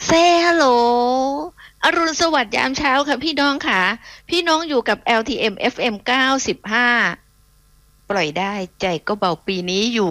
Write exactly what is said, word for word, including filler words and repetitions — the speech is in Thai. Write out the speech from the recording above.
เซฮัลโหลอรุณสวัสดิ์ยามเช้าค่ะพี่น้องค่ะพี่น้องอยู่กับ แอล ที เอ็ม เอฟ เอ็ม เก้าสิบห้าปล่อยได้ใจก็เบาปีนี้อยู่